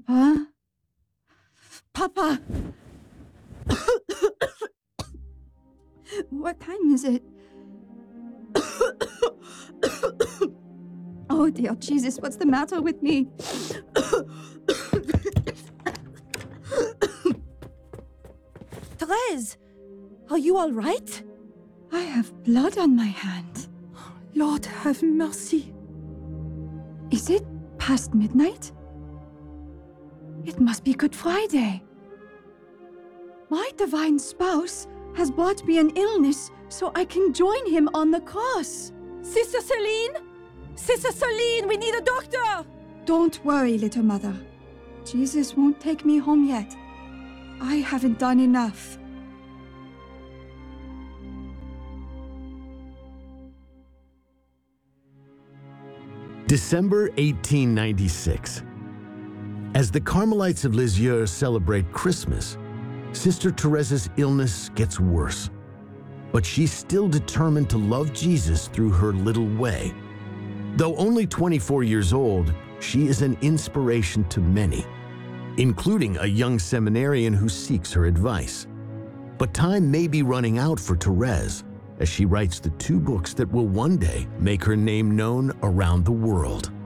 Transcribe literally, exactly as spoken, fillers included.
Huh? Papa! What time is it? Oh, dear Jesus, what's the matter with me? Therese, are you all right? I have blood on my hand. Lord, have mercy. Is it past midnight? It must be Good Friday. My divine spouse has brought me an illness so I can join him on the cross. Sister Celine? Sister Celine, we need a doctor! Don't worry, little mother. Jesus won't take me home yet. I haven't done enough. December eighteen ninety-six. As the Carmelites of Lisieux celebrate Christmas, Sister Therese's illness gets worse. But she's still determined to love Jesus through her little way. Though only twenty-four years old, she is an inspiration to many, including a young seminarian who seeks her advice. But time may be running out for Therese as she writes the two books that will one day make her name known around the world.